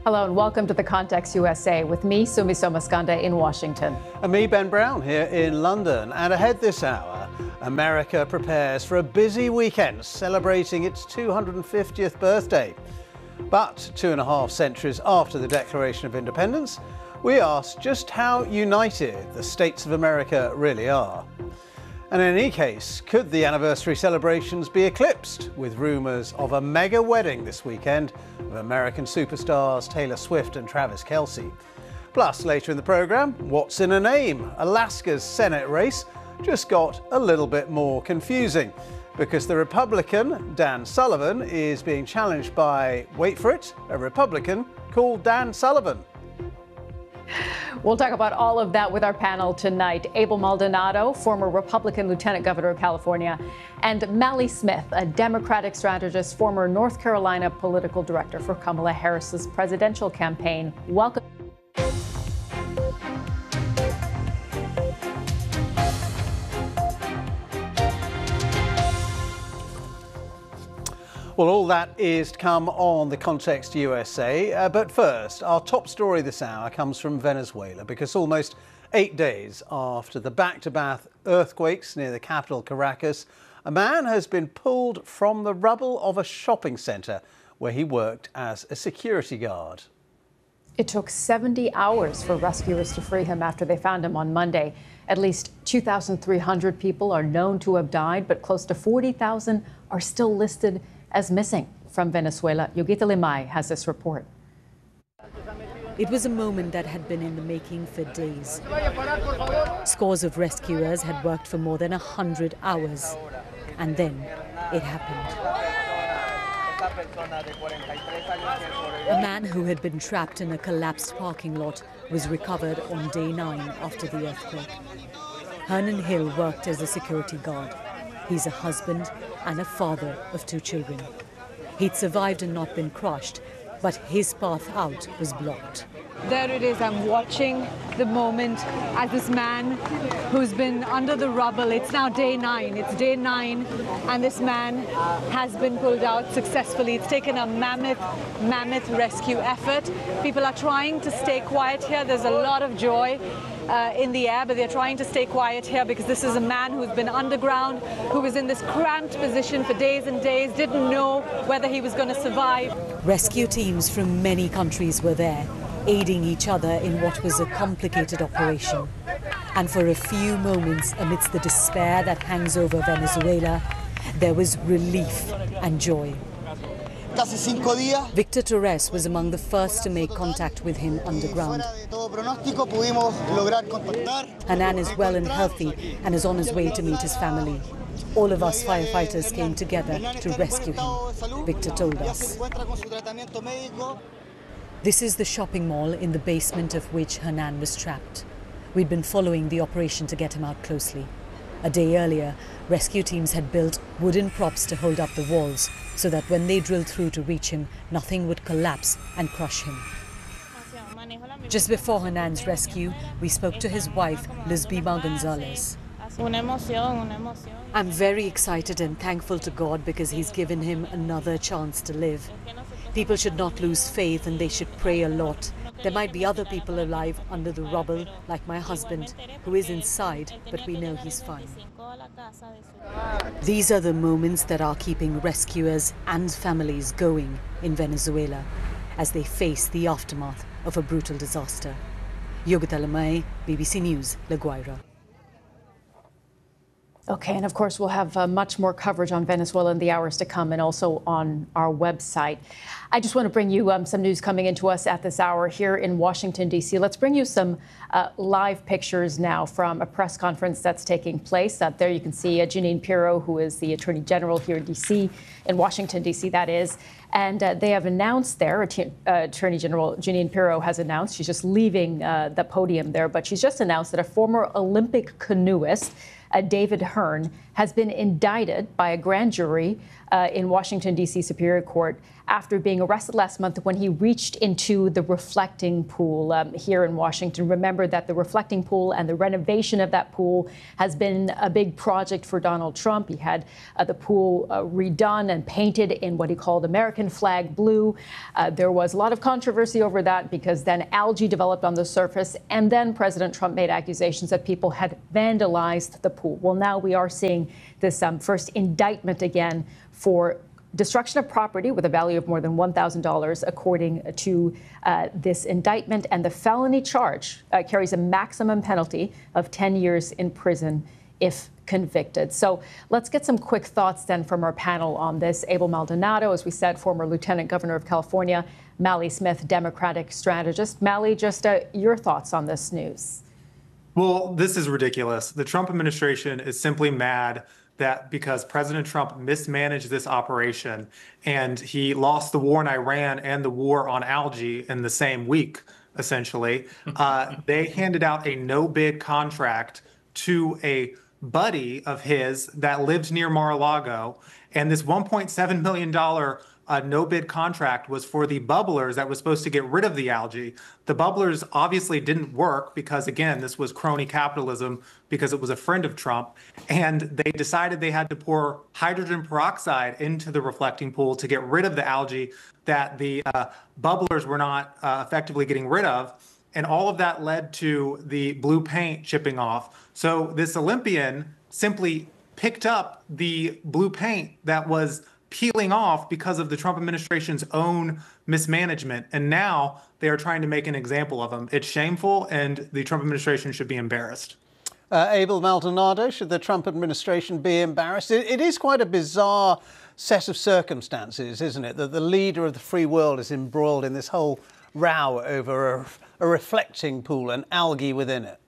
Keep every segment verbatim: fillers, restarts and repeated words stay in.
Hello and welcome to The Context U S A with me, Sumi Somaskanda in Washington. And me, Ben Brown, here in London. And ahead this hour, America prepares for a busy weekend celebrating its two hundred fiftieth birthday. But two and a half centuries after the Declaration of Independence, we ask just how united the states of America really are. And in any case, could the anniversary celebrations be eclipsed with rumours of a mega wedding this weekend of American superstars Taylor Swift and Travis Kelce? Plus, later in the programme, what's in a name? Alaska's Senate race just got a little bit more confusing because the Republican Dan Sullivan is being challenged by, wait for it, a Republican called Dan Sullivan. We'll talk about all of that with our panel tonight. Abel Maldonado, former Republican Lieutenant Governor of California, and Mally Smith, a Democratic strategist, former North Carolina political director for Kamala Harris's presidential campaign. Welcome. Well, all that is to come on The Context U S A. Uh, but first, our top story this hour comes from Venezuela because almost eight days after the back-to-back earthquakes near the capital, Caracas, a man has been pulled from the rubble of a shopping centre where he worked as a security guard. It took seventy hours for rescuers to free him after they found him on Monday. At least two thousand three hundred people are known to have died, but close to forty thousand are still listed as missing. From Venezuela, Yogita Limay has this report. It was a moment that had been in the making for days. Scores of rescuers had worked for more than one hundred hours. And then it happened. A man who had been trapped in a collapsed parking lot was recovered on day nine after the earthquake. Hernan Hill worked as a security guard. He's a husband and a father of two children. He'd survived and not been crushed, but his path out was blocked. There it is, I'm watching the moment as this man who's been under the rubble, it's now day nine, it's day nine, and this man has been pulled out successfully. It's taken a mammoth, mammoth rescue effort. People are trying to stay quiet here. There's a lot of joy uh, in the air, but they're trying to stay quiet here because this is a man who's been underground, who was in this cramped position for days and days, didn't know whether he was going to survive. Rescue teams from many countries were there, aiding each other in what was a complicated operation. And for a few moments, amidst the despair that hangs over Venezuela, there was relief and joy. Victor Torres was among the first to make contact with him underground. Hernan is well and healthy and is on his way to meet his family. All of us firefighters came together to rescue him, Victor told us. This is the shopping mall in the basement of which Hernan was trapped. We'd been following the operation to get him out closely. A day earlier, rescue teams had built wooden props to hold up the walls so that when they drilled through to reach him, nothing would collapse and crush him. Just before Hernan's rescue, we spoke to his wife, Lizbima Gonzalez. I'm very excited and thankful to God because he's given him another chance to live. People should not lose faith and they should pray a lot. There might be other people alive under the rubble, like my husband, who is inside, but we know he's fine. These are the moments that are keeping rescuers and families going in Venezuela as they face the aftermath of a brutal disaster. Yogita Limay, B B C News, La Guaira. Okay, and of course, we'll have uh, much more coverage on Venezuela in the hours to come and also on our website. I just want to bring you um, some news coming into us at this hour here in Washington, D C. Let's bring you some uh, live pictures now from a press conference that's taking place. Uh, there you can see uh, Jeanine Pirro, who is the Attorney General here in D C, in Washington, D C, that is. And uh, they have announced there, uh, Attorney General Jeanine Pirro has announced, she's just leaving uh, the podium there, but she's just announced that a former Olympic canoeist, Uh, David Hearn, has been indicted by a grand jury uh, in Washington, D C Superior Court after being arrested last month when he reached into the reflecting pool um, here in Washington. Remember that the reflecting pool and the renovation of that pool has been a big project for Donald Trump. He had uh, the pool uh, redone and painted in what he called American flag blue. Uh, there was a lot of controversy over that because then algae developed on the surface, and then President Trump made accusations that people had vandalized the pool. Well, now we are seeing this um, first indictment again for destruction of property with a value of more than one thousand dollars, according to uh, this indictment. And the felony charge uh, carries a maximum penalty of ten years in prison if convicted. So let's get some quick thoughts then from our panel on this. Abel Maldonado, as we said, former Lieutenant Governor of California; Mally Smith, Democratic strategist. Mally, just uh, your thoughts on this news. Well, this is ridiculous. The Trump administration is simply mad that because President Trump mismanaged this operation and he lost the war in Iran and the war on algae in the same week, essentially, uh, they handed out a no-bid contract to a buddy of his that lived near Mar-a-Lago. And this one point seven million dollars uh, no-bid contract was for the bubblers that was supposed to get rid of the algae. The bubblers obviously didn't work because, again, this was crony capitalism because it was a friend of Trump. And they decided they had to pour hydrogen peroxide into the reflecting pool to get rid of the algae that the uh, bubblers were not uh, effectively getting rid of. And all of that led to the blue paint chipping off. So this Olympian simply picked up the blue paint that was peeling off because of the Trump administration's own mismanagement. And now they are trying to make an example of him. It's shameful, and the Trump administration should be embarrassed. Uh, Abel Maldonado, should the Trump administration be embarrassed? It, it is quite a bizarre set of circumstances, isn't it, that the leader of the free world is embroiled in this whole row over a, a reflecting pool and algae within it.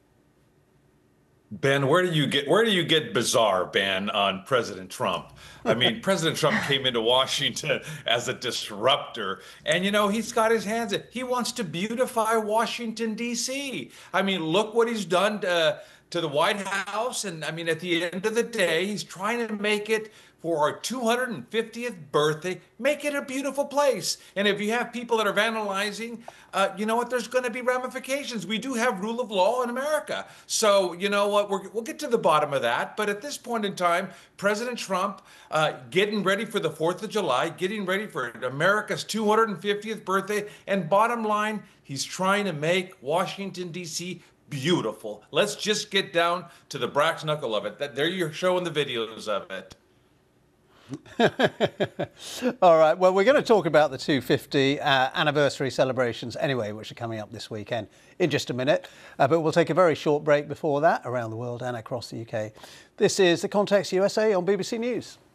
Ben, where do you get where do you get bizarre, Ben, on President Trump? I mean, President Trump came into Washington as a disruptor, and you know, he's got his hands in. He wants to beautify Washington, D C. I mean, look what he's done to, to the White House, and I mean, at the end of the day, he's trying to make it for our two hundred fiftieth birthday, make it a beautiful place. And if you have people that are vandalizing, uh, you know what, there's gonna be ramifications. We do have rule of law in America. So, you know what, we're, we'll get to the bottom of that. But at this point in time, President Trump uh, getting ready for the fourth of July, getting ready for America's two hundred fiftieth birthday. And bottom line, he's trying to make Washington, D C beautiful. Let's just get down to the brass knuckle of it. That, there you're showing the videos of it. All right, well, we're going to talk about the two hundred fifty uh, anniversary celebrations anyway, which are coming up this weekend in just a minute. Uh, but we'll take a very short break before that, around the world and across the U K. This is The Context U S A on B B C News.